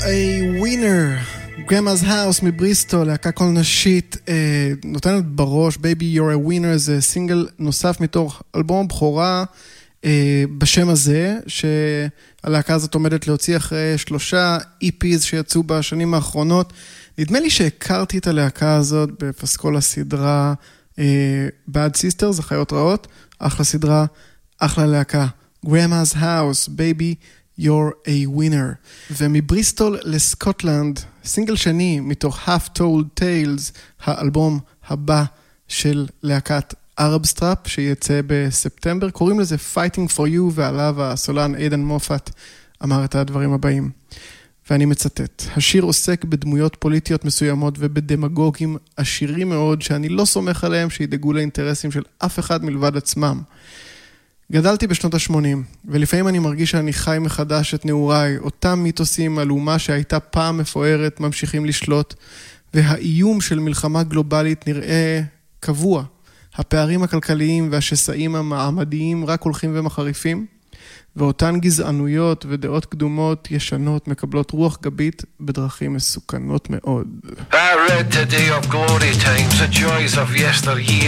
a winner. Grandma's House מבריסטול, להקה קול נשית, נותנת בראש, Baby You're a Winner, זה סינגל נוסף מתוך אלבום בכורה בשם הזה, שהלהקה הזאת עומדת להוציא אחרי 3 EPs שיצאו בשנים האחרונות. נדמה לי שהכרתי את הלהקה הזאת בפסקול הסדרה Bad Sisters, החיות רעות, אחלה סדרה, אחלה להקה. Grandma's House, Baby You're a Winner. ומבריסטול לסקוטלנד, סינגל שני מתוך Half Told Tales, האלבום הבא של להקת ארבסטראפ, שיצא בספטמבר. קוראים לזה Fighting for You, ועליו הסולן אידן מופת אמר את הדברים הבאים. ואני מצטט, השיר עוסק בדמויות פוליטיות מסוימות ובדמגוגים עשירים מאוד, שאני לא סומך עליהם שידאגו לאינטרסים של אף אחד מלבד עצמם. גדלתי בשנות ה-80, ולפעמים אני מרגיש שאני חי מחדש את נעוריי, אותם מיתוסים על אומה שהייתה פעם מפוארת, ממשיכים לשלוט, והאיום של מלחמה גלובלית נראה קבוע. הפערים הכלכליים והשסעים המעמדיים רק הולכים ומחריפים, ואותן גזענויות ודעות קדומות ישנות מקבלות רוח גבית בדרכים מסוכנות מאוד. I read today of glory times, the joys of yesteryear.